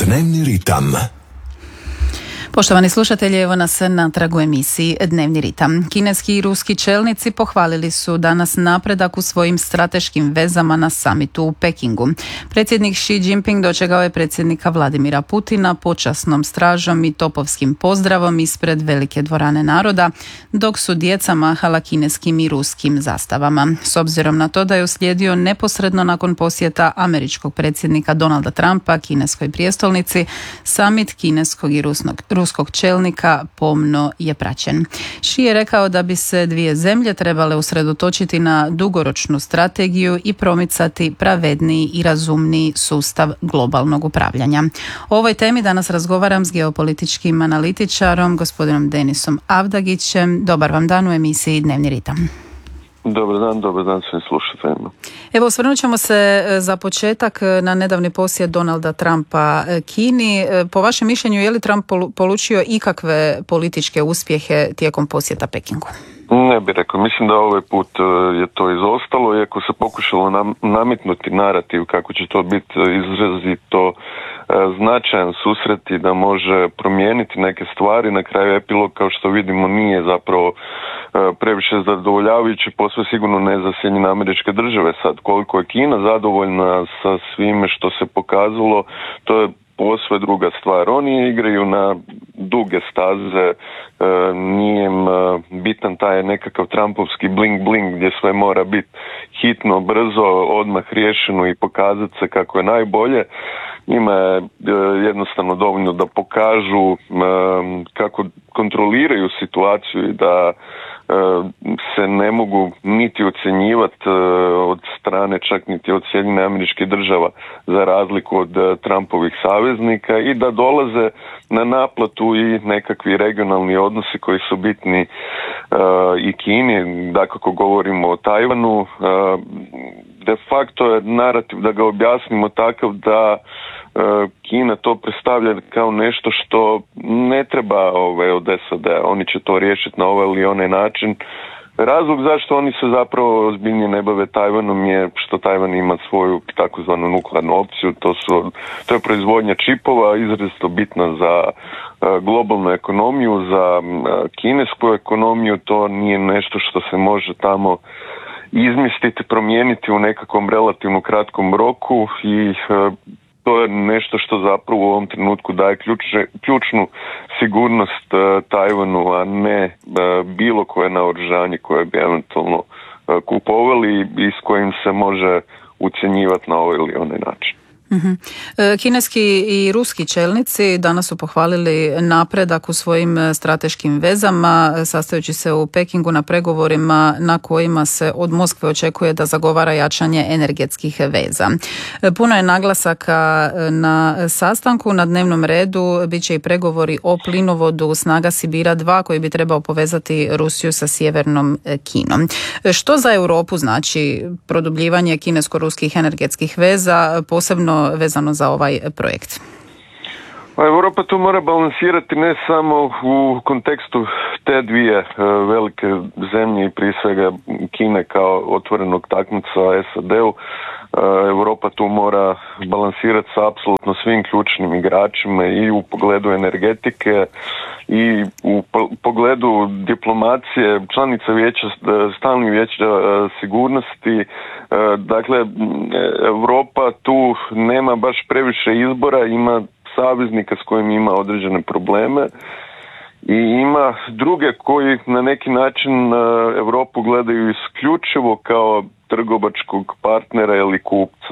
Dnevni ritam. Poštovani slušatelji, evo nas na tragu emisiji Dnevni ritam. Kineski i ruski čelnici pohvalili su danas napredak u svojim strateškim vezama na samitu u Pekingu. Predsjednik Xi Jinping dočekao je predsjednika Vladimira Putina počasnom stražom i topovskim pozdravom ispred velike dvorane naroda, dok su djeca mahala kineskim i ruskim zastavama. S obzirom na to da je uslijedio neposredno nakon posjeta američkog predsjednika Donalda Trumpa kineskoj prijestolnici, samit kineskog i ruskog čelnika pomno je praćen. Xi je rekao da bi se dvije zemlje trebale usredotočiti na dugoročnu strategiju i promicati pravedniji i razumniji sustav globalnog upravljanja. O ovoj temi danas razgovaram s geopolitičkim analitičarom, gospodinom Denisom Avdagićem. Dobar vam dan u emisiji Dnevni ritam. Dobar dan svim slušateljima. Evo, osvrnut ćemo se za početak na nedavni posjet Donalda Trumpa Kini. Po vašem mišljenju, je li Trump polučio ikakve političke uspjehe tijekom posjeta Pekingu? Ne bih rekao. Mislim da ovaj put je to izostalo, iako se pokušalo nametnuti narativ kako će to biti izrazito značajan susret i da može promijeniti neke stvari. Na kraju epilog, kao što vidimo, nije zapravo previše zadovoljavajući, posve sigurno ne za Sjedinjene Američke Države. Sad, koliko je Kina zadovoljna sa svime što se pokazalo, to je posve druga stvar. Oni igraju na duge staze, nije im bitan taj nekakav trumpovski bling bling gdje sve mora biti hitno, brzo, odmah riješeno i pokazati se kako je najbolje. Njima je jednostavno dovoljno da pokažu kako kontroliraju situaciju i da se ne mogu niti ocjenjivati od strane, čak niti od Sjedinjenih Američkih Država, za razliku od Trumpovih saveznika, i da dolaze na naplatu i nekakvi regionalni odnosi koji su bitni i Kini. Dakako govorimo o Tajvanu, de facto je narativ, da ga objasnimo, takav da Kina to predstavlja kao nešto što ne treba od SAD-a. Oni će to riješiti na ovaj ili onaj način. Razlog zašto oni se zapravo ozbiljnije ne bave Tajvanom je što Tajvan ima svoju takozvanu nuklearnu opciju. To je proizvodnja čipova, izrazito bitna za globalnu ekonomiju, za kinesku ekonomiju. To nije nešto što se može tamo izmisliti, promijeniti u nekakvom relativno kratkom roku, i to je nešto što zapravo u ovom trenutku daje ključnu sigurnost Tajvanu, a ne bilo koje naoružanje koje bi eventualno kupovali i s kojim se može ucjenjivati na ovaj ili onaj način. Kineski i ruski čelnici danas su pohvalili napredak u svojim strateškim vezama, sastajući se u Pekingu na pregovorima na kojima se od Moskve očekuje da zagovara jačanje energetskih veza. Puno je naglasaka na sastanku. Na dnevnom redu bit će i pregovori o plinovodu Snaga Sibira 2 koji bi trebao povezati Rusiju sa sjevernom Kinom. Što za Europu znači produbljivanje kinesko-ruskih energetskih veza, posebno vezano za ovaj projekt? Europa tu mora balansirati ne samo u kontekstu te dvije velike zemlje i prije svega Kine kao otvorenog takmica SAD-u. Europa tu mora balansirati sa apsolutno svim ključnim igračima i u pogledu energetike i u pogledu diplomacije, članica vijeća, stalnih vijeća sigurnosti. Dakle, Europa tu nema baš previše izbora, ima saveznika s kojim ima određene probleme i ima druge koji na neki način Europu gledaju isključivo kao trgovačkog partnera ili kupca.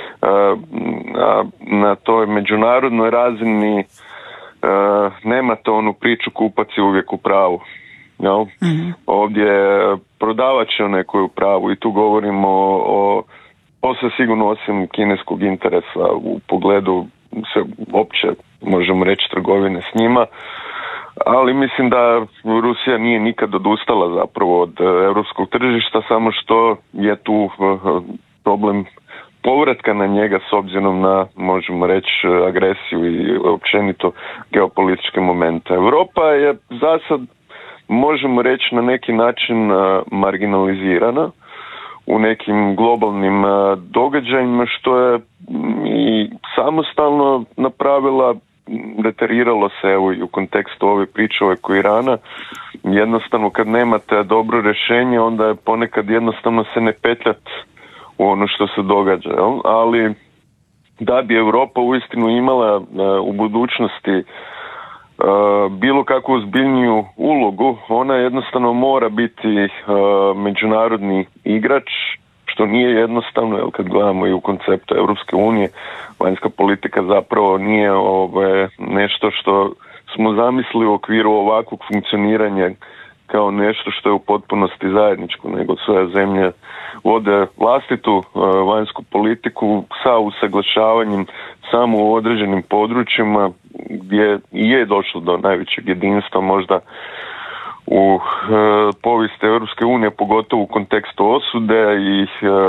Na toj međunarodnoj razini nemate onu priču kupac je uvijek u pravu. Ovdje prodavač je onaj koji je u pravu i tu govorimo o posve sigurno osim kineskog interesa u pogledu se uopće možemo reći trgovine s njima, ali mislim da Rusija nije nikad odustala zapravo od europskog tržišta, samo što je tu problem povratka na njega s obzirom na, možemo reći, agresiju i općenito geopolitičke momente. Europa je zasad, možemo reći, na neki način marginalizirana u nekim globalnim događajima, što je i samostalno pravila, reteriralo se evo i u kontekstu ove priče oko Irana. Jednostavno kad nemate dobro rješenje, onda je ponekad jednostavno se ne petljat u ono što se događa. Jel? Ali da bi Europa uistinu imala u budućnosti bilo kakvu ozbiljniju ulogu, ona jednostavno mora biti međunarodni igrač, što nije jednostavno, jer kad gledamo i u konceptu Europske unije, vanjska politika zapravo nije nešto što smo zamislili u okviru ovakvog funkcioniranja kao nešto što je u potpunosti zajedničko, nego sve zemlje vode vlastitu vanjsku politiku sa usaglašavanjem samo u određenim područjima gdje je došlo do najvećeg jedinstva možda u povijesti Europske unije, pogotovo u kontekstu osude i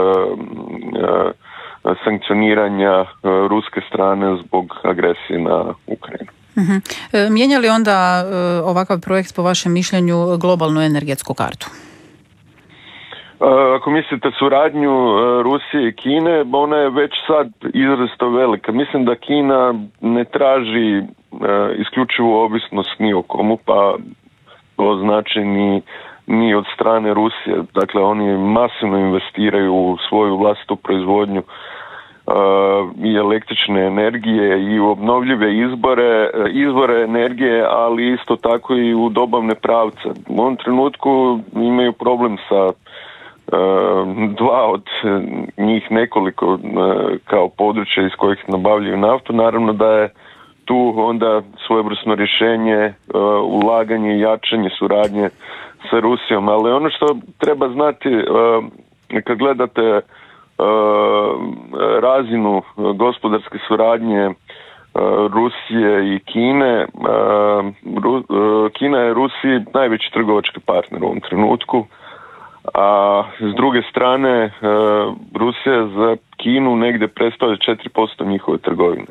sankcioniranja ruske strane zbog agresije na Ukrajinu. Mijenja li onda ovakav projekt po vašem mišljenju globalnu energetsku kartu? Ako mislite suradnju Rusije i Kine, ona je već sad izrazito velika. Mislim da Kina ne traži isključivu ovisnost ni o komu, pa to znači ni od strane Rusije. Dakle, oni masivno investiraju u svoju vlastitu proizvodnju i električne energije i u obnovljive izvore energije, ali isto tako i u dobavne pravce. U ovom trenutku imaju problem sa dva od njih nekoliko kao područja iz kojih nabavljaju naftu. Naravno da je tu onda svojevrsno rješenje, ulaganje i jačanje suradnje sa Rusijom. Ali ono što treba znati kad gledate razinu gospodarske suradnje Rusije i Kine, Kina je Rusiji najveći trgovački partner u ovom trenutku, a s druge strane Rusija za Kinu negdje predstavlja 4% njihove trgovine.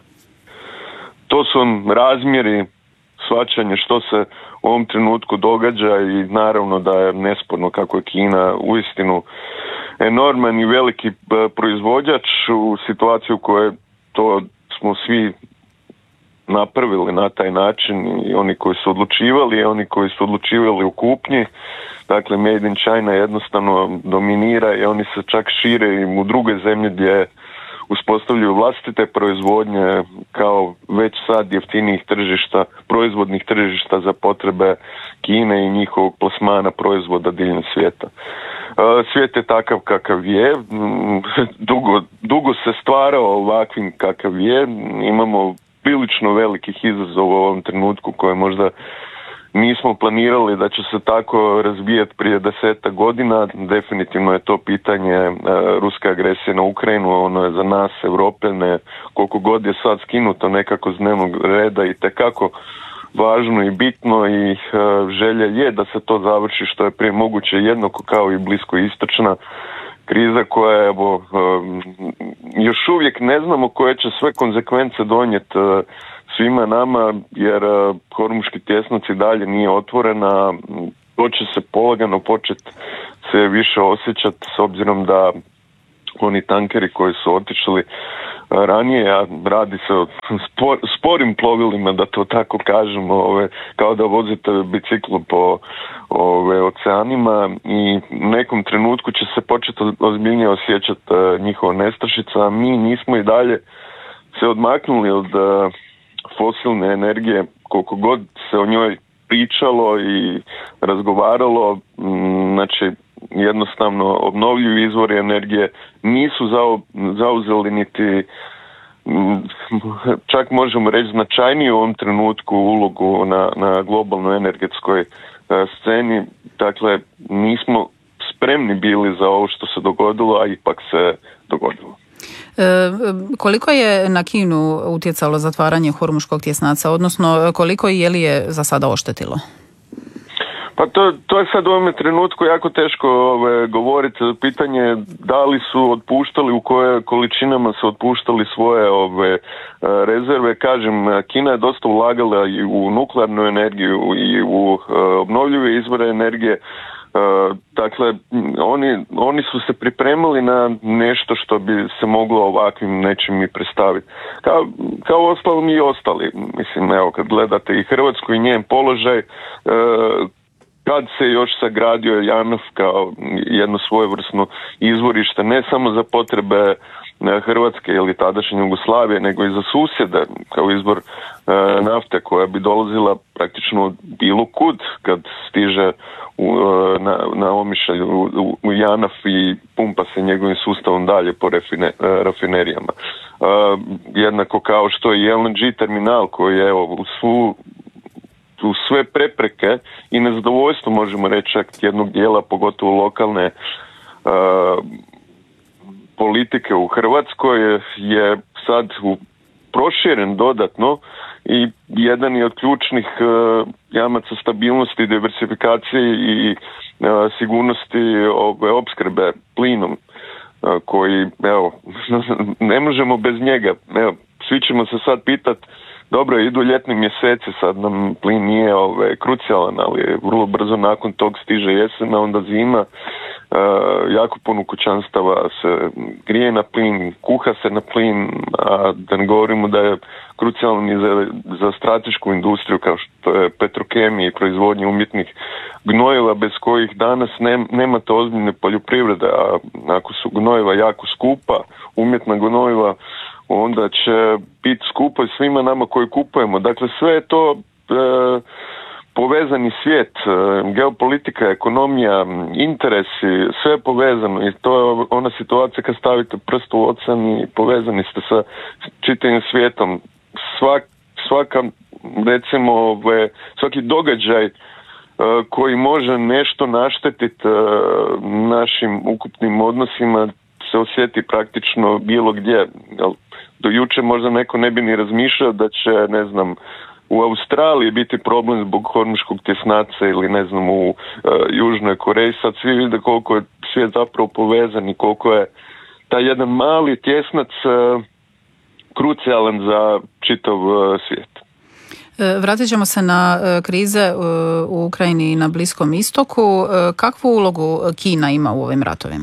To su razmjeri shvaćanja što se u ovom trenutku događa i naravno da je nesporno kako je Kina uistinu enorman i veliki proizvođač u situaciju u kojoj to smo svi napravili na taj način, i oni koji su odlučivali i oni koji su odlučivali u kupnji. Dakle, Made in China jednostavno dominira i oni se čak šire i u druge zemlje gdje uspostavljaju vlastite proizvodnje kao već sad jeftinijih tržišta, proizvodnih tržišta za potrebe Kine i njihovog plasmana proizvoda diljem svijeta. Svijet je takav kakav je, dugo se stvarao ovakvim kakav je, imamo prilično velikih izazova u ovom trenutku koje možda nismo planirali da će se tako razvijati prije 10 godina. Definitivno je to pitanje ruske agresije na Ukrajinu, ono je za nas, Europljane, koliko god je sad skinuto nekako s dnevnog reda i tekako važno i bitno i želja je da se to završi što je prije moguće, jednako kao i bliskoistočna kriza koja je još uvijek ne znamo koje će sve konsekvence donijeti svima nama, jer Hormuški tjesnac i dalje nije otvorena. To će se polagano početi se više osjećati s obzirom da oni tankeri koji su otišli ranije, a radi se o sporim plovilima, da to tako kažemo, kao da vozite bicikl po oceanima, i u nekom trenutku će se početi ozbiljnije osjećati njihova nestašica, a mi nismo i dalje se odmaknuli od fosilne energije, koliko god se o njoj pričalo i razgovaralo. Znači, jednostavno obnovljivi izvori energije nisu zauzeli niti, čak možemo reći, značajniju u ovom trenutku ulogu na globalnoj energetskoj sceni. Dakle, nismo spremni bili za ovo što se dogodilo, a ipak se dogodilo. Koliko je na Kinu utjecalo zatvaranje Hormuškog tjesnaca, odnosno koliko je li je za sada oštetilo? Pa to je sad u ovom trenutku jako teško govoriti. Pitanje da li su otpuštali, u koje količinama su otpuštali svoje rezerve. Kažem, Kina je dosta ulagala i u nuklearnu energiju i u obnovljive izvore energije. Dakle, oni su se pripremili na nešto što bi se moglo ovakvim nečim i predstaviti. Kao ostalo mi i ostali. Mislim, evo, kad gledate i Hrvatsku i njen položaj, kad se još sagradio JANAF kao jedno svojevrsno izvorište, ne samo za potrebe Hrvatske ili tadašnje Jugoslavije, nego i za susjede, kao izvor nafte koja bi dolazila praktično bilo kud kad stiže na Omišalj u JANAF i pumpa se njegovim sustavom dalje po rafinerijama. Jednako kao što i LNG terminal koji je u sve prepreke i nezadovoljstvo, možemo reći, jednog dijela, pogotovo lokalne politike u Hrvatskoj, je sad proširen dodatno i jedan je od ključnih jamaca stabilnosti, diversifikacije i sigurnosti opskrbe plinom, koji, evo, ne možemo bez njega. Evo, svi ćemo se sad pitati, dobro, idu ljetni mjeseci, sad nam plin nije krucijalan, ali vrlo brzo nakon tog stiže jesen, a onda zima. Jako puno kućanstava se grije na plin, kuha se na plin, a da ne govorimo da je krucijalan i za stratešku industriju kao što je petrokemija i proizvodnje umjetnih gnojiva, bez kojih danas nemate ozbiljne poljoprivrede, a ako su gnojiva jako skupa, umjetna gnojiva, onda će biti skupo i svima nama koji kupujemo. Dakle, sve je to povezani svijet, geopolitika, ekonomija, interesi, sve je povezano i to je ona situacija kad stavite prst u ocean i povezani ste sa čitavim svijetom. Svaka, recimo, svaki događaj koji može nešto naštetiti našim ukupnim odnosima se osjeti praktično bilo gdje. Do jučer možda neko ne bi ni razmišljao da će, ne znam, u Australiji biti problem zbog hormuškog tjesnaca ili, ne znam, u Južnoj Koreji. Sad svi vide koliko je svijet zapravo povezan i koliko je taj jedan mali tjesnac krucijalan za čitav svijet. Vratit ćemo se na krize u Ukrajini i na Bliskom istoku. Kakvu ulogu Kina ima u ovim ratovima?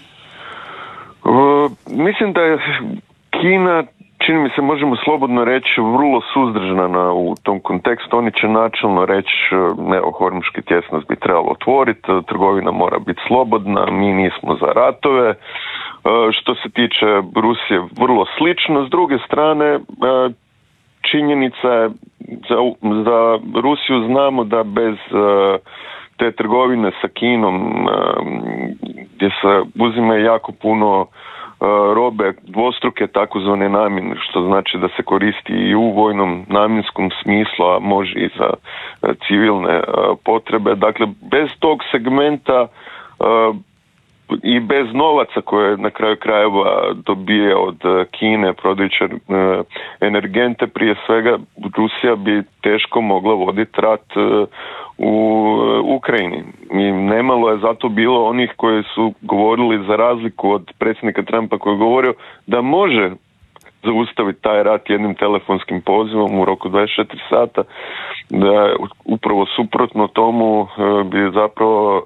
Mislim da je Kina, čini mi se, možemo slobodno reći, vrlo suzdržana u tom kontekstu. Oni će načelno reći, hormuški tjesnac bi trebalo otvoriti, trgovina mora biti slobodna, mi nismo za ratove. Što se tiče Rusije, vrlo slično. S druge strane, činjenica je, za Rusiju znamo da bez te trgovine sa Kinom, gdje se uzima jako puno robe dvostruke takozvane namjene, što znači da se koristi i u vojnom namjenskom smislu, a može i za civilne potrebe. Dakle, bez tog segmenta i bez novaca koje na kraju krajeva dobije od Kine prodajući energente, prije svega Rusija bi teško mogla voditi rat u Ukrajini. I nemalo je zato bilo onih koji su govorili, za razliku od predsjednika Trumpa koji je govorio da može zaustaviti taj rat jednim telefonskim pozivom u roku 24 sata, da upravo suprotno tomu bi zapravo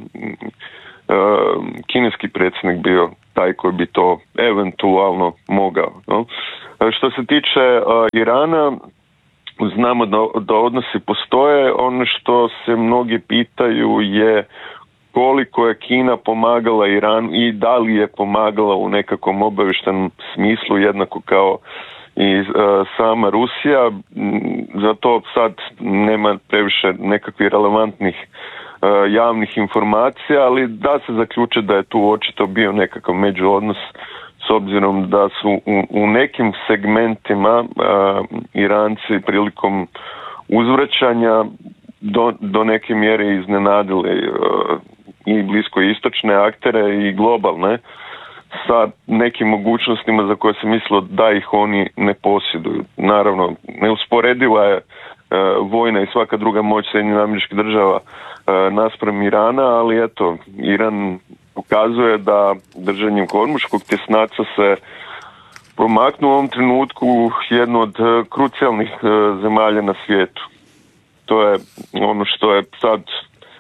kineski predsjednik bio taj koji bi to eventualno mogao. No? Što se tiče Irana, znamo da odnosi postoje. Ono što se mnogi pitaju je koliko je Kina pomagala Iranu i da li je pomagala u nekakvom obavještajnom smislu, jednako kao i sama Rusija. Zato sad nema previše nekakvih relevantnih javnih informacija, ali da se zaključiti da je tu očito bio nekakav međuodnos, s obzirom da su u nekim segmentima Iranci prilikom uzvraćanja do neke mjere iznenadili i bliskoistočne aktere i globalne sa nekim mogućnostima za koje se mislilo da ih oni ne posjeduju. Naravno, neusporediva je vojna i svaka druga moć SAD-a naspram Irana, ali eto, Iran pokazuje da držanjem hormuškog tjesnaca se promaknu u ovom trenutku jednu od krucijalnih zemalja na svijetu. To je ono što je sad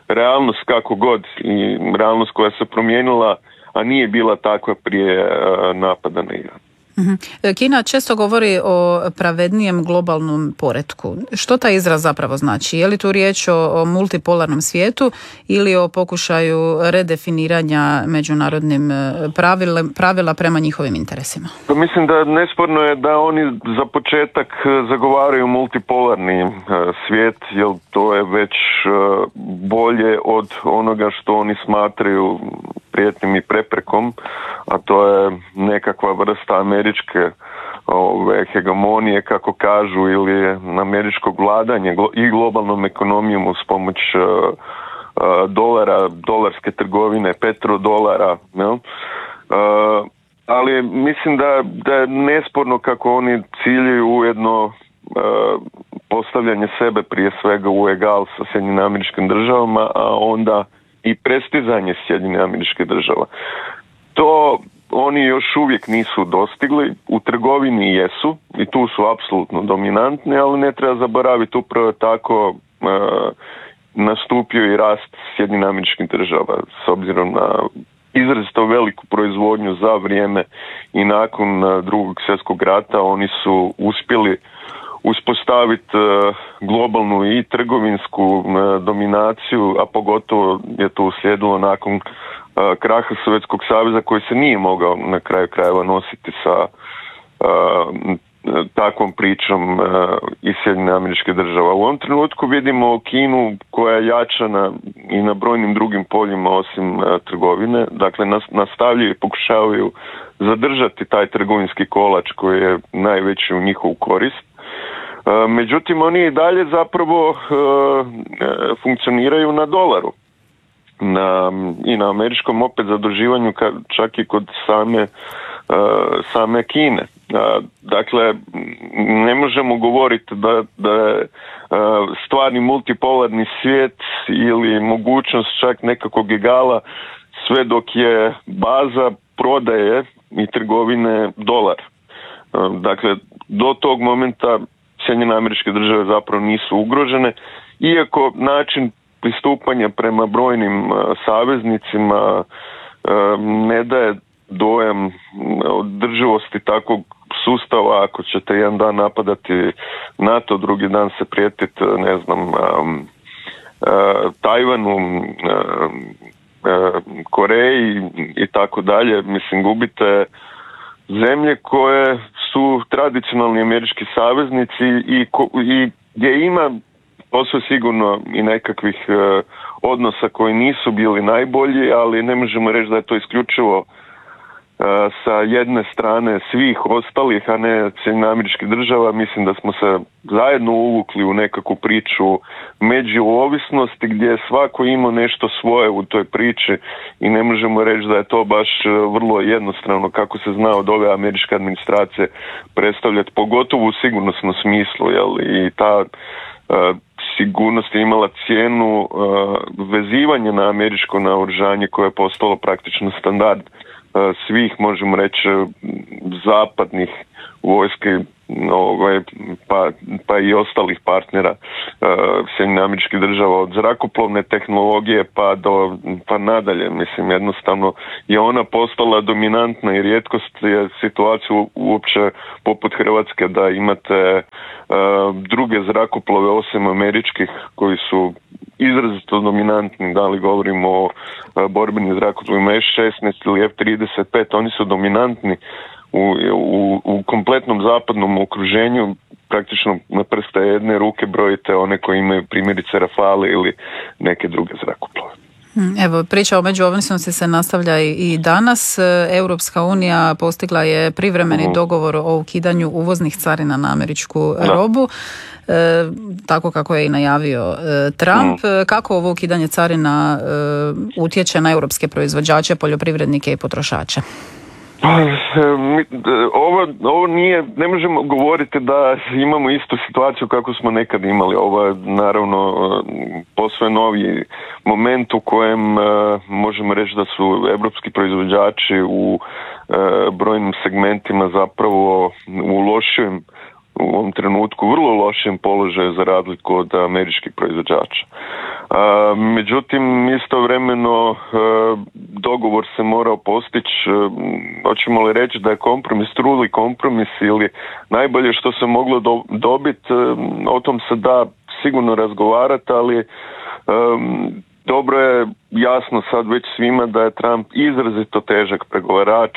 realnost kako god i realnost koja se promijenila, a nije bila takva prije napada na Iran. Kina često govori o pravednijem globalnom poretku. Što taj izraz zapravo znači? Je li tu riječ o multipolarnom svijetu ili o pokušaju redefiniranja međunarodnim pravila prema njihovim interesima? Mislim da nesporno je da oni za početak zagovaraju multipolarni svijet, jer to je već bolje od onoga što oni smatraju prijetnjim i preprekom, a to je nekakva vrsta američke hegemonije, kako kažu, ili američkog vladanja i globalnom ekonomijom uz pomoć dolara, dolarske trgovine, petrodolara, ali mislim da je nesporno kako oni ciljaju ujedno postavljanje sebe prije svega u egal sa Sjedinjenim Američkim Državama, a onda i prestizanje Sjedinjenih Američkih Država. To oni još uvijek nisu dostigli, u trgovini jesu i tu su apsolutno dominantni, ali ne treba zaboraviti upravo tako nastupio i rast Sjedinjenih Američkih Država s obzirom na izrazito veliku proizvodnju za vrijeme i nakon Drugog svjetskog rata. Oni su uspjeli uspostaviti globalnu i trgovinsku dominaciju, a pogotovo je to uslijedilo nakon kraha Sovjetskog saveza koji se nije mogao na kraju krajeva nositi sa takvom pričom iz Sjedinjenih Američkih Država. U ovom trenutku vidimo Kinu koja je jačana i na brojnim drugim poljima osim trgovine. Dakle, nastavljaju i pokušavaju zadržati taj trgovinski kolač koji je najveći u njihovu korist. Međutim, oni i dalje zapravo funkcioniraju na dolaru i na američkom opet zaduživanju, čak i kod same Kine. Dakle, ne možemo govoriti da je stvarni multipolarni svijet ili mogućnost čak nekakvog egala sve dok je baza prodaje i trgovine dolar. Dakle, do tog momenta Sjedinjene Američke Države zapravo nisu ugrožene, iako način pristupanja prema brojnim saveznicima ne daje dojam održivosti takvog sustava. Ako ćete jedan dan napadati NATO, drugi dan se prijetiti, ne znam, Tajvanu, Koreji i tako dalje, mislim, gubite zemlje koje su tradicionalni američki saveznici i gdje ima posve sigurno i nekakvih odnosa koji nisu bili najbolji, ali ne možemo reći da je to isključivo sa jedne strane svih ostalih, a ne Sjedinjenih Američkih Država. Mislim da smo se zajedno uvukli u nekakvu priču međuovisnosti gdje svako ima nešto svoje u toj priči i ne možemo reći da je to baš vrlo jednostavno kako se zna od ove američke administracije predstavljati, pogotovo u sigurnosnom smislu, i ta sigurnost je imala cijenu vezivanja na američko naoružanje koje je postalo praktično standard svih, možemo reći, zapadnih vojske, pa i ostalih partnera Sjedinjenih Američkih Država, od zrakoplovne tehnologije pa nadalje. Mislim, jednostavno je ona postala dominantna i rijetkost je situaciju uopće poput Hrvatske da imate druge zrakoplove osim američkih koji su izrazito dominantni, da li govorimo o borbenim zrakoplovima F-16 ili F-35, oni su dominantni u kompletnom zapadnom okruženju. Praktično na prste jedne ruke brojite one koji imaju primjerice Rafale ili neke druge zrakoplove. Evo, priča o međuovisnosti se nastavlja i danas. Europska unija postigla je privremeni dogovor o ukidanju uvoznih carina na američku robu, tako kako je i najavio Trump. Kako ovo ukidanje carina utječe na europske proizvođače, poljoprivrednike i potrošače? Ovo nije, ne možemo govoriti da imamo istu situaciju kako smo nekad imali. Ovo je naravno posve novi moment u kojem možemo reći da su evropski proizvođači u brojnim segmentima zapravo u ovom trenutku vrlo lošem položaju za razliku od američkih proizvođača. Međutim, istovremeno dogovor se morao postići. Hoćemo li reći da je kompromis truli kompromis ili najbolje što se moglo dobiti, o tom se da sigurno razgovarati, ali dobro je jasno sad već svima da je Trump izrazito težak pregovarač,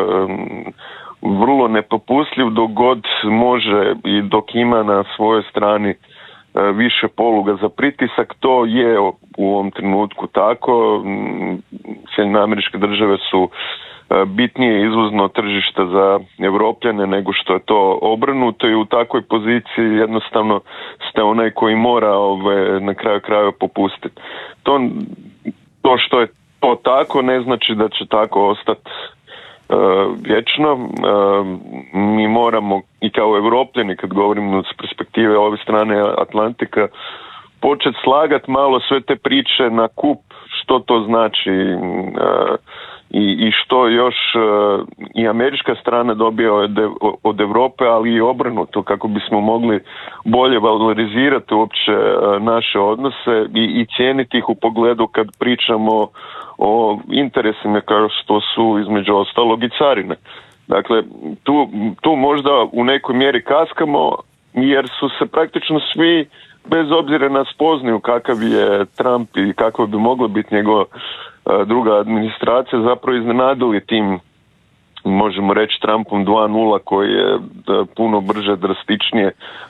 vrlo nepopustljiv dok god može i dok ima na svojoj strani više poluga za pritisak. To je u ovom trenutku tako. Sjedinjene Američke Države su bitnije izvozno tržište za Europljane nego što je to obrnuto i u takvoj poziciji jednostavno ste onaj koji mora na kraju krajeva popustiti. To što je to tako ne znači da će tako ostati vječno. Mi moramo i kao Europljani, kad govorimo s perspektive ove strane Atlantika, početi slagati malo sve te priče na kup, što to znači i što još i američka strana dobija od Europe, ali i obrnuto, kako bismo mogli bolje valorizirati uopće naše odnose i cijeniti ih u pogledu kad pričamo o interesima kao što su između ostalog i carine. Dakle, tu možda u nekoj mjeri kaskamo jer su se praktično svi, bez obzira na spoznaju kakav je Trump i kakva bi mogla biti njegova druga administracija, zapravo iznenadili tim, možemo reći, Trumpom 2.0 koji je puno brže, drastičnije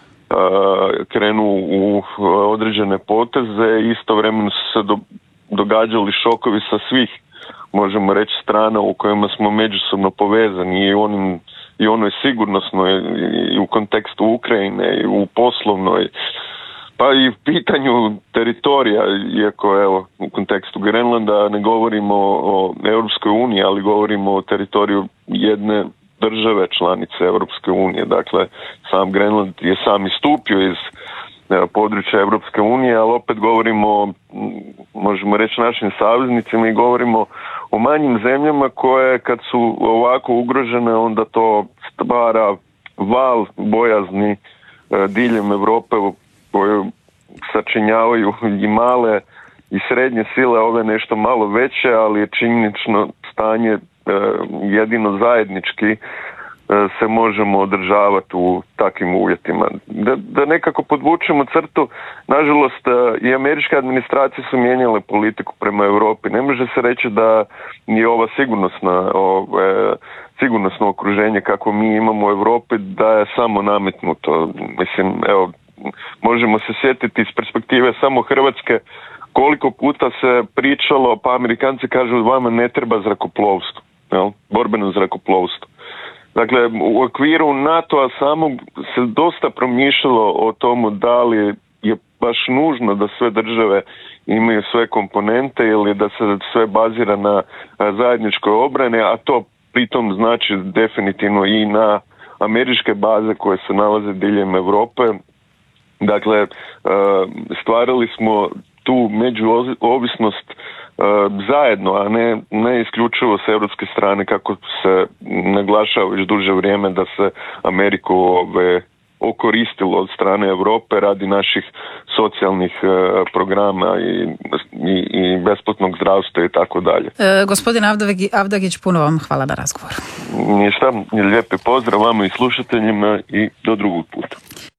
krenuo u određene poteze. Istovremeno su se događali šokovi sa svih, možemo reći, strana u kojima smo međusobno povezani i onoj sigurnosnoj i u kontekstu Ukrajine i u poslovnoj, pa i pitanju teritorija, iako evo u kontekstu Grenlanda ne govorimo o Europskoj uniji, ali govorimo o teritoriju jedne države članice Europske unije. Dakle, sam Grenland je sam istupio iz područja Europske unije, ali opet govorimo, možemo reći, našim saveznicima i govorimo o manjim zemljama koje kad su ovako ugrožene onda to stvara val bojazni diljem Europe koju sačinjavaju i male i srednje sile, ove nešto malo veće, ali je činjenično stanje jedino zajednički se možemo održavati u takvim uvjetima. Da nekako podvučemo crtu, nažalost i američke administracije su mijenjale politiku prema Europi. Ne može se reći da je ova sigurnosno okruženje kako mi imamo u Europi da je samo nametnuto. Mislim, evo, možemo se sjetiti iz perspektive samo Hrvatske koliko puta se pričalo, pa Amerikanci kažu vama ne treba zrakoplovstvo, borbeno zrakoplovstvo. Dakle, u okviru NATO-a samog se dosta promišljalo o tomu da li je baš nužno da sve države imaju sve komponente ili da se sve bazira na zajedničkoj obrani, a to pritom znači definitivno i na američke baze koje se nalaze diljem Europe. Dakle, stvarali smo tu međuovisnost zajedno, a ne isključivo s europske strane, kako se naglašava već duže vrijeme da se Ameriku okoristilo od strane Europe radi naših socijalnih programa i besplatnog zdravstva i tako dalje. Gospodin Avdagić, puno vam hvala na razgovor. Ništa, lijepi pozdrav vama i slušateljima i do drugog puta.